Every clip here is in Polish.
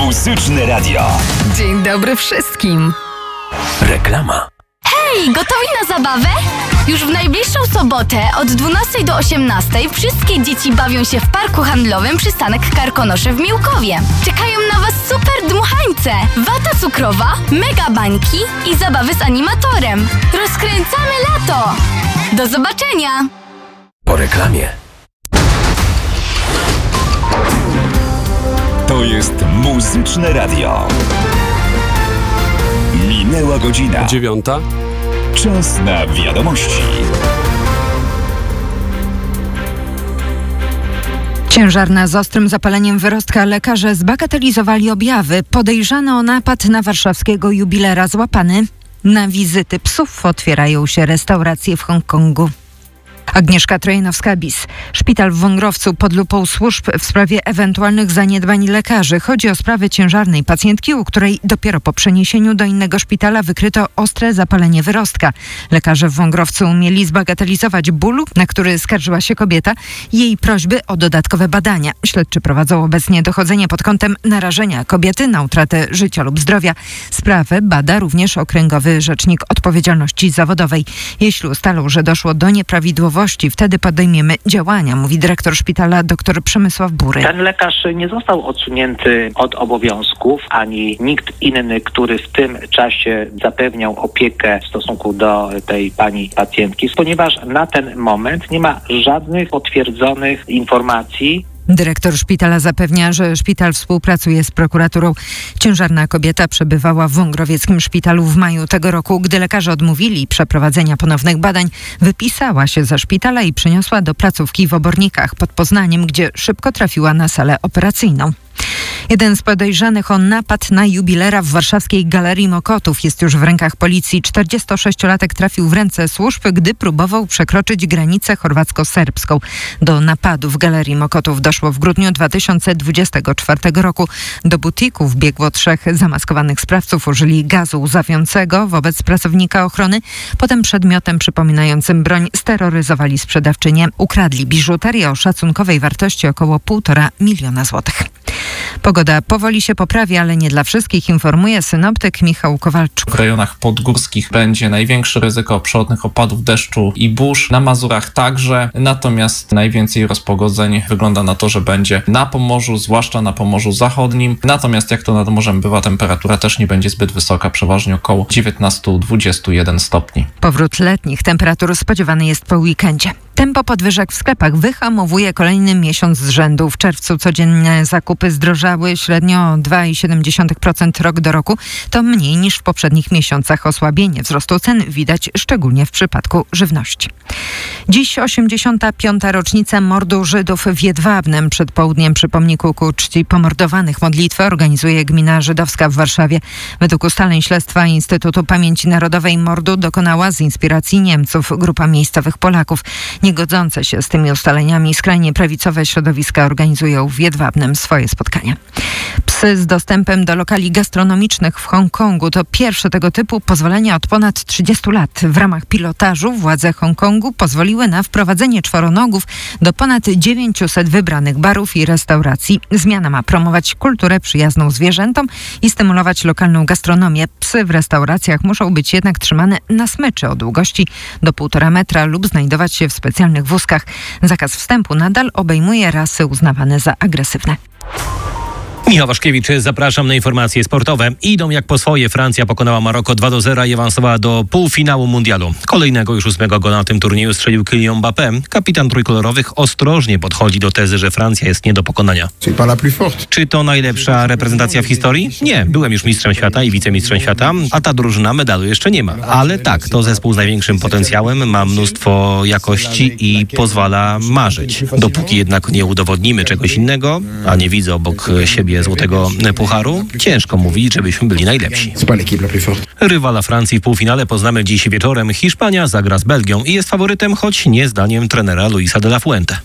Muzyczne Radio. Dzień dobry wszystkim. Reklama. Hej, gotowi na zabawę? Już w najbliższą sobotę od 12 do 18 wszystkie dzieci bawią się w parku handlowym Przystanek Karkonosze w Miłkowie. Czekają na Was super dmuchańce, wata cukrowa, mega bańki i zabawy z animatorem. Rozkręcamy lato! Do zobaczenia! Po reklamie. To jest Muzyczne Radio. Minęła godzina 9. Czas na wiadomości. Ciężarna z ostrym zapaleniem wyrostka lekarze zbagatelizowali objawy. Podejrzany o napad na warszawskiego jubilera złapany. Na wizyty psów otwierają się restauracje w Hongkongu. Agnieszka Trojanowska-Bis. Szpital w Wągrowcu pod lupą służb w sprawie ewentualnych zaniedbań lekarzy. Chodzi o sprawę ciężarnej pacjentki, u której dopiero po przeniesieniu do innego szpitala wykryto ostre zapalenie wyrostka. Lekarze w Wągrowcu mieli zbagatelizować ból, na który skarżyła się kobieta, i jej prośby o dodatkowe badania. Śledczy prowadzą obecnie dochodzenie pod kątem narażenia kobiety na utratę życia lub zdrowia. Sprawę bada również Okręgowy Rzecznik Odpowiedzialności Zawodowej. Jeśli ustalą, że doszło do nieprawidłowości, wtedy podejmiemy działania, mówi dyrektor szpitala dr Przemysław Bury. Ten lekarz nie został odsunięty od obowiązków, ani nikt inny, który w tym czasie zapewniał opiekę w stosunku do tej pani pacjentki, ponieważ na ten moment nie ma żadnych potwierdzonych informacji. Dyrektor szpitala zapewnia, że szpital współpracuje z prokuraturą. Ciężarna kobieta przebywała w wągrowieckim szpitalu w maju tego roku. Gdy lekarze odmówili przeprowadzenia ponownych badań, wypisała się ze szpitala i przeniosła do placówki w Obornikach pod Poznaniem, gdzie szybko trafiła na salę operacyjną. Jeden z podejrzanych o napad na jubilera w warszawskiej Galerii Mokotów jest już w rękach policji. 46-latek trafił w ręce służb, gdy próbował przekroczyć granicę chorwacko-serbską. Do napadu w Galerii Mokotów doszło w grudniu 2024 roku. Do butiku wbiegło 3 zamaskowanych sprawców. Użyli gazu łzawiącego wobec pracownika ochrony. Potem przedmiotem przypominającym broń steroryzowali sprzedawczynię. Ukradli biżuterię o szacunkowej wartości około 1,5 miliona złotych. Pogoda powoli się poprawia, ale nie dla wszystkich, informuje synoptyk Michał Kowalczuk. W rejonach podgórskich będzie największe ryzyko przelotnych opadów deszczu i burz, na Mazurach także, natomiast najwięcej rozpogodzeń wygląda na to, że będzie na Pomorzu, zwłaszcza na Pomorzu Zachodnim, natomiast jak to nad morzem bywa, temperatura też nie będzie zbyt wysoka, przeważnie około 19-21 stopni. Powrót letnich temperatur spodziewany jest po weekendzie. Tempo podwyżek w sklepach wyhamowuje kolejny miesiąc z rzędu. W czerwcu codzienne zakupy zdrożały średnio o 2,7% rok do roku. To mniej niż w poprzednich miesiącach. Osłabienie wzrostu cen widać szczególnie w przypadku żywności. Dziś 85. rocznica mordu Żydów w Jedwabnem. Przed południem przy pomniku ku czci pomordowanych modlitwę organizuje Gmina Żydowska w Warszawie. Według ustaleń śledztwa Instytutu Pamięci Narodowej mordu dokonała z inspiracji Niemców grupa miejscowych Polaków. Niegodzące się z tymi ustaleniami skrajnie prawicowe środowiska organizują w Jedwabnem swoje spotkania. Psy z dostępem do lokali gastronomicznych w Hongkongu to pierwsze tego typu pozwolenia od ponad 30 lat. W ramach pilotażu władze Hongkongu pozwoliły na wprowadzenie czworonogów do ponad 900 wybranych barów i restauracji. Zmiana ma promować kulturę przyjazną zwierzętom i stymulować lokalną gastronomię. Psy w restauracjach muszą być jednak trzymane na smyczy o długości do 1,5 metra lub znajdować się w specjalnych wózkach. Zakaz wstępu nadal obejmuje rasy uznawane za agresywne. Michał Waszkiewicz, zapraszam na informacje sportowe. Idą jak po swoje. Francja pokonała Maroko 2-0 i awansowała do półfinału mundialu. Kolejnego już 8 gola na tym turnieju strzelił Kylian Mbappé. Kapitan trójkolorowych ostrożnie podchodzi do tezy, że Francja jest nie do pokonania. Czy to najlepsza reprezentacja w historii? Nie. Byłem już mistrzem świata i wicemistrzem świata, a ta drużyna medalu jeszcze nie ma. Ale tak, to zespół z największym potencjałem, ma mnóstwo jakości i pozwala marzyć. Dopóki jednak nie udowodnimy czegoś innego, a nie widzę obok siebie złotego pucharu, ciężko mówić, żebyśmy byli najlepsi. Rywala Francji w półfinale poznamy dziś wieczorem. Hiszpania zagra z Belgią i jest faworytem, choć nie zdaniem trenera Luisa de la Fuente.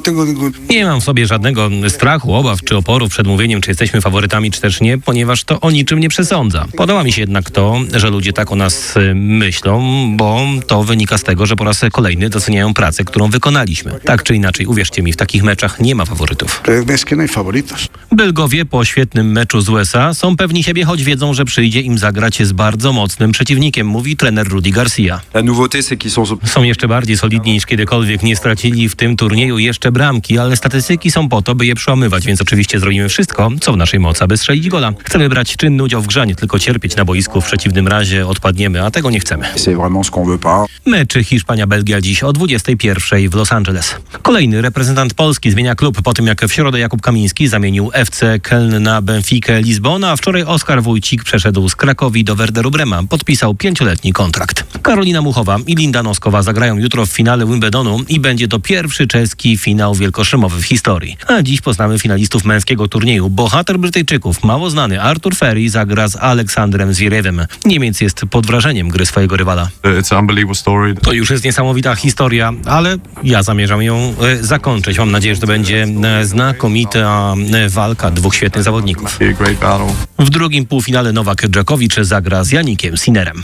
Nie mam w sobie żadnego strachu, obaw czy oporu przed mówieniem, czy jesteśmy faworytami, czy też nie, ponieważ to o niczym nie przesądza. Podoba mi się jednak to, że ludzie tak o nas myślą, bo to wynika z tego, że po raz kolejny doceniają pracę, którą wykonaliśmy. Tak czy inaczej, uwierzcie mi, w takich meczach nie ma faworytów. Belgowie Włodarzowie po świetnym meczu z USA są pewni siebie, choć wiedzą, że przyjdzie im zagrać z bardzo mocnym przeciwnikiem, mówi trener Rudy Garcia. Są jeszcze bardziej solidni niż kiedykolwiek. Nie stracili w tym turnieju jeszcze bramki, ale statystyki są po to, by je przełamywać, więc oczywiście zrobimy wszystko, co w naszej mocy, aby strzelić gola. Chcemy brać czynny udział w grze, nie tylko cierpieć na boisku. W przeciwnym razie odpadniemy, a tego nie chcemy. Mecz Hiszpania-Belgia dziś o 21:00 w Los Angeles. Kolejny reprezentant Polski zmienia klub po tym, jak w środę Jakub Kamiński zamienił FC Köln na Benfikę Lizbona, a wczoraj Oskar Wójcik przeszedł z Krakowi do Werderu Brema. Podpisał 5-letni kontrakt. Karolina Muchowa i Linda Noskowa zagrają jutro w finale Wimbledonu i będzie to pierwszy czeski finał wielkoszemowy w historii. A dziś poznamy finalistów męskiego turnieju. Bohater Brytyjczyków, mało znany Artur Ferry, zagra z Aleksandrem Zvirevem. Niemiec jest pod wrażeniem gry swojego rywala. To już jest niesamowita historia, ale ja zamierzam ją zakończyć. Mam nadzieję, że to będzie znakomita walka dwóch świetnych zawodników. W drugim półfinale Nowak Dżokowicz zagra z Janikiem Sinnerem.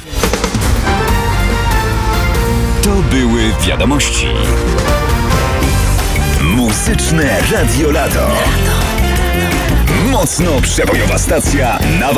To były wiadomości. Muzyczne Radio Lato. Mocno przebojowa stacja na